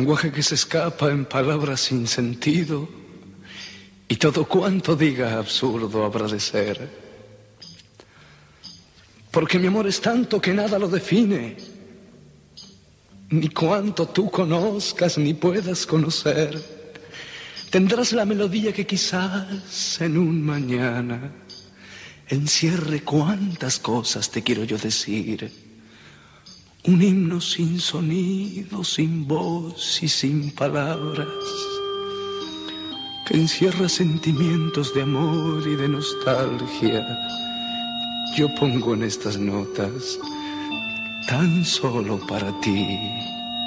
lenguaje que se escapa en palabras sin sentido, y todo cuanto diga absurdo habrá de ser. Porque mi amor es tanto que nada lo define, ni cuanto tú conozcas ni puedas conocer. Tendrás la melodía que quizás en un mañana encierre cuantas cosas te quiero yo decir. Un himno sin sonido, sin voz y sin palabras, que encierra sentimientos de amor y de nostalgia. Yo pongo en estas notas tan solo para ti.